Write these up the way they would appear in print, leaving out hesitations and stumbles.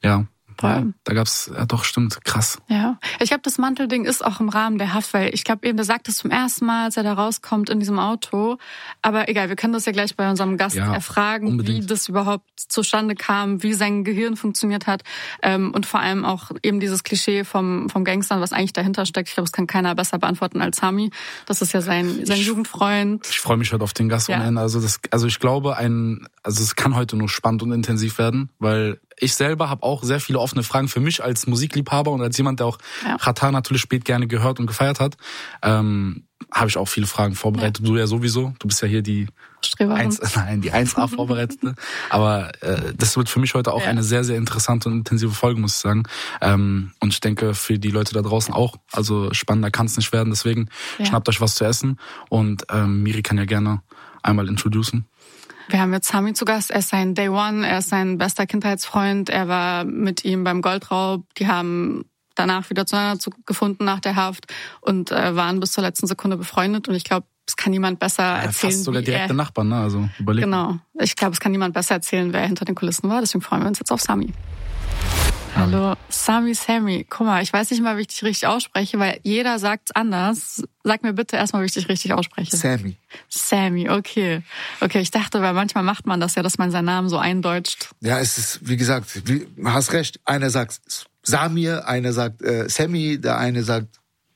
Ja. Voll. Da gab's, ja doch, stimmt, krass. Ja, ich glaube, das Mantelding ist auch im Rahmen der Haft, weil ich glaube eben, der sagt es zum ersten Mal, als er da rauskommt in diesem Auto. Aber egal, wir können das ja gleich bei unserem Gast erfragen, unbedingt. wie das überhaupt zustande kam, wie sein Gehirn funktioniert hat und vor allem auch eben dieses Klischee vom Gangstern, was eigentlich dahinter steckt. Ich glaube, das kann keiner besser beantworten als Sami. Das ist ja sein Jugendfreund. Ich freue mich heute auf den Gast ohne Ende. Also ich glaube, es kann heute nur spannend und intensiv werden, weil ich selber habe auch sehr viele offene Fragen für mich als Musikliebhaber und als jemand, der auch Xatar natürlich spät gerne gehört und gefeiert hat. Habe ich auch viele Fragen vorbereitet. Du ja sowieso. Du bist ja hier die 1A Vorbereitete. Aber das wird für mich heute auch eine sehr, sehr interessante und intensive Folge, muss ich sagen. Und ich denke, für die Leute da draußen auch. Also spannender kann es nicht werden. Deswegen schnappt euch was zu essen. Und Miri kann ja gerne einmal introducen. Wir haben jetzt Sami zu Gast. Er ist sein Day One, er ist sein bester Kindheitsfreund. Er war mit ihm beim Goldraub. Die haben danach wieder zueinander gefunden nach der Haft und waren bis zur letzten Sekunde befreundet. Und ich glaube, es kann niemand besser erzählen. Fast sogar direkte Nachbarn, ne? Also überleg. Genau. Ich glaube, es kann niemand besser erzählen, wer hinter den Kulissen war. Deswegen freuen wir uns jetzt auf Sami. Hallo, Sami. Guck mal, ich weiß nicht mal, wie ich dich richtig ausspreche, weil jeder sagt's anders. Sag mir bitte erstmal, wie ich dich richtig ausspreche. Sami, okay. Okay, ich dachte, weil manchmal macht man das ja, dass man seinen Namen so eindeutscht. Ja, es ist, wie gesagt, hast recht. Einer sagt Samir, einer sagt Sammy, der eine sagt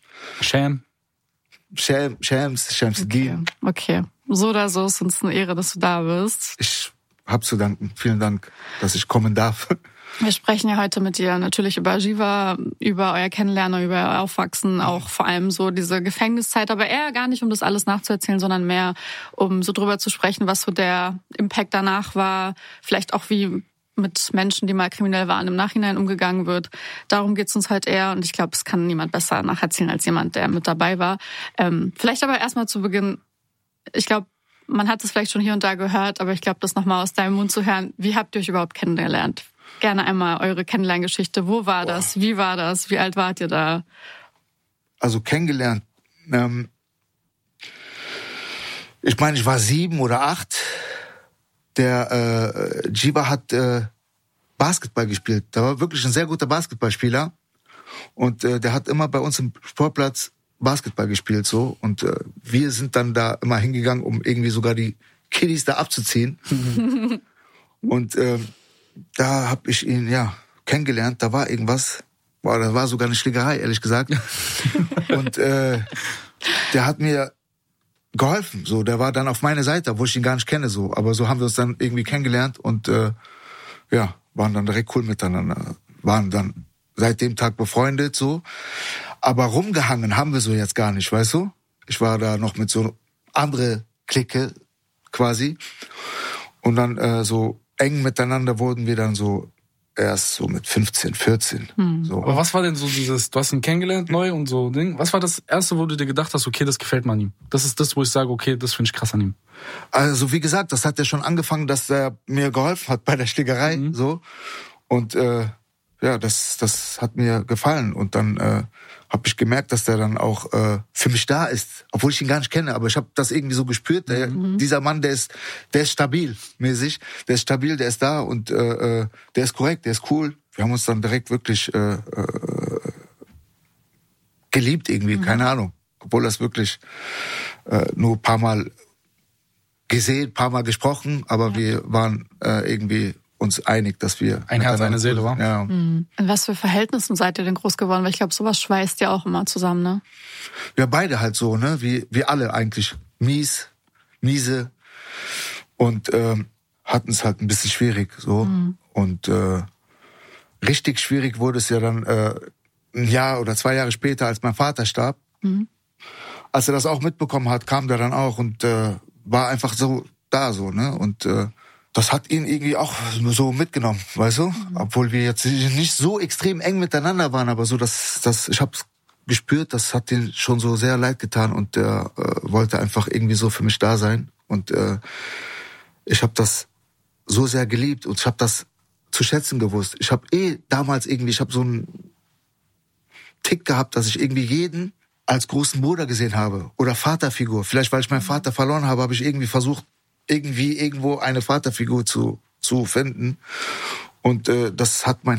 Shamsuddin. Okay. So oder so ist uns eine Ehre, dass du da bist. Ich hab zu danken. Vielen Dank, dass ich kommen darf. Wir sprechen ja heute mit dir natürlich über Jiva, über euer Kennenlernen, über euer Aufwachsen, auch vor allem so diese Gefängniszeit, aber eher gar nicht, um das alles nachzuerzählen, sondern mehr, um so drüber zu sprechen, was so der Impact danach war, vielleicht auch wie mit Menschen, die mal kriminell waren, im Nachhinein umgegangen wird. Darum geht's uns heute eher und ich glaube, es kann niemand besser nacherzählen als jemand, der mit dabei war. Vielleicht aber erstmal zu Beginn, ich glaube, man hat es vielleicht schon hier und da gehört, aber ich glaube, das nochmal aus deinem Mund zu hören, wie habt ihr euch überhaupt kennengelernt? Gerne einmal eure Kennenlerngeschichte. Wo war das? Wie war das? Wie alt wart ihr da? Also kennengelernt. Ich meine, ich war 7 oder 8. Der Jiva hat Basketball gespielt. Der war wirklich ein sehr guter Basketballspieler. Und der hat immer bei uns im Sportplatz Basketball gespielt. So. Und wir sind dann da immer hingegangen, um irgendwie sogar die Kiddies da abzuziehen. Und da habe ich ihn kennengelernt. Da war irgendwas. Boah, da war sogar eine Schlägerei, ehrlich gesagt. Und der hat mir geholfen. So, der war dann auf meiner Seite, obwohl ich ihn gar nicht kenne. So, aber so haben wir uns dann irgendwie kennengelernt und waren dann direkt cool miteinander. Waren dann seit dem Tag befreundet. So, aber rumgehangen haben wir so jetzt gar nicht, weißt du? Ich war da noch mit so andere Clique quasi und dann so eng miteinander wurden wir dann so erst so mit 15, 14. So. Aber was war denn so du hast ihn kennengelernt, neu und so Ding. Was war das Erste, wo du dir gedacht hast, okay, das gefällt mir an ihm? Das ist das, wo ich sage, okay, das finde ich krass an ihm. Also wie gesagt, das hat ja schon angefangen, dass er mir geholfen hat bei der Schlägerei, so. Und das hat mir gefallen. Und dann habe ich gemerkt, dass der dann auch für mich da ist, obwohl ich ihn gar nicht kenne. Aber ich habe das irgendwie so gespürt. Dieser Mann, der ist stabil, mäßig. Der ist stabil, der ist da und der ist korrekt, der ist cool. Wir haben uns dann direkt wirklich geliebt irgendwie, keine Ahnung. Obwohl das wirklich nur ein paar Mal gesehen, ein paar Mal gesprochen, aber wir waren irgendwie uns einig, dass wir ein Herz, eine Seele war. Ja. In was für Verhältnissen seid ihr denn groß geworden? Weil ich glaube, sowas schweißt ja auch immer zusammen, ne? Ja, beide halt so, ne? Wie alle eigentlich. Miese und hatten es halt ein bisschen schwierig, so. Und richtig schwierig wurde es ja dann ein Jahr oder 2 Jahre später, als mein Vater starb. Als er das auch mitbekommen hat, kam der dann auch und war einfach so da, so, ne? Und das hat ihn irgendwie auch so mitgenommen, weißt du? Obwohl wir jetzt nicht so extrem eng miteinander waren, aber so, ich hab's gespürt, das hat ihn schon so sehr leid getan und der wollte einfach irgendwie so für mich da sein. Und ich habe das so sehr geliebt und ich habe das zu schätzen gewusst. Ich habe damals irgendwie, ich habe so einen Tick gehabt, dass ich irgendwie jeden als großen Bruder gesehen habe oder Vaterfigur. Vielleicht, weil ich meinen Vater verloren habe, habe ich irgendwie versucht, irgendwo eine Vaterfigur zu finden. Und das hat mein